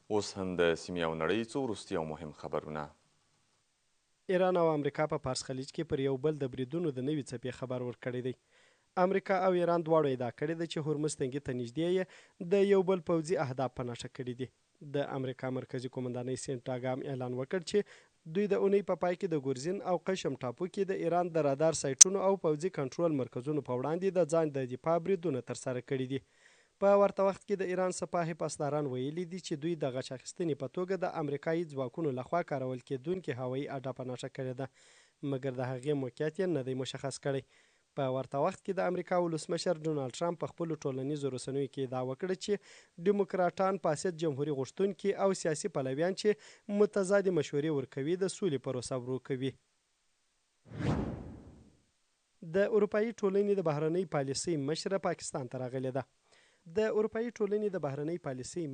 اوس هم د سیمې او نړۍ څو وروستي او مهم خبرونه. ایران او امریکا په فارس خلیج کې پر یو بل د بریدونو د نوي څپې خبر ورکړی دی. امریکا او ایران دواړو ادعا کړې ده چې هرمز تنګي ته نږدې د یو بل پوځي اهداف په نښه کړي دي. د امریکا مرکزی قومندانۍ سینټاګام اعلان وکړ چې دوی د اونۍ په پای کې د ګورزین او قشم ټاپو کې د ایران د رادار سایټونو او پوځي کنټرول مرکزونو په وړاندې د ځان د دفاع بریدونه ترسره کړي دي. په ورته وخت کې د ایران سپاه پاسداران ویلي دي چې دوی د غچ اخیستنې په توګه د امریکایي ځواکونو لخوا کارول کېدونکې هوایي اډه په نښه کړې ده، مګر د هغې موقعیت یې نه دی مشخص کړی. په ورته وخت کې د امریکا ولسمشر ډونالډ ټرمپ په خپلو ټولنیزو رسنیو کې ادعا وکړه چې ډیموکراټان فاسد جمهوري غوښتونکي او سیاسي پلویان چې متضادې مشورې ورکوي د سولې پروسه ورو کوي. د اروپایي ټولنې د بهرنۍ پالیسۍ مشره پاکستان ته راغلې ده. د اروپایي ټولنې د بهرنۍ پالیسۍ